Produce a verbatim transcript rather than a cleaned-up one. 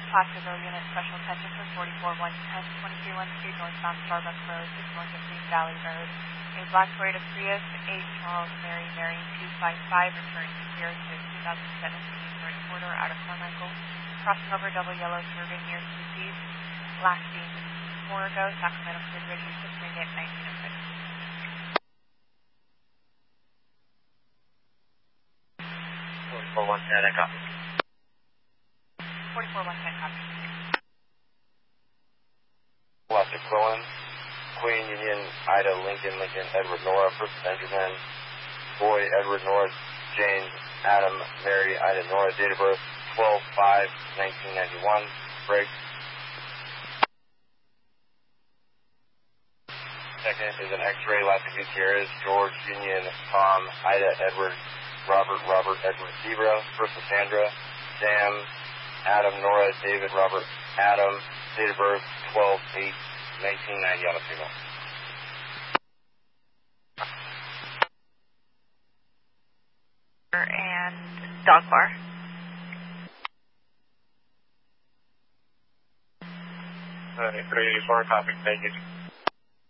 Placerville unit, special attention for forty-four one ten, twenty-three one two northbound Starbucks Road, just north of Green Valley Road. A black Toyota Prius, eight Charles Mary Mary two five five, returning here to two thousand seventeen third quarter out of Carmichael, crossing over double yellow serving near Q Ps, last seen four ago, Sacramento City Radio six ninety-eight nineteen oh six. forty-four one ten, I copy. forty-four one ten, copy. Electric Quillen, Queen Union, Ida, Lincoln, Lincoln, Edward, Nora, First Benjamin, Boy, Edward, Nora, James, Adam, Mary, Ida, Nora, date of birth twelve five nineteen ninety-one, break. Second is an X-ray, Latin Gutierrez, George, Union, Tom, Ida, Edward, Robert, Robert, Edward, Zebra, First Sandra, Sam, Adam, Nora, David, Robert, Adam, date of birth twelve eight nineteen ninety on the signal. And dog bar. Alright, three eighty-four, copy, thank you.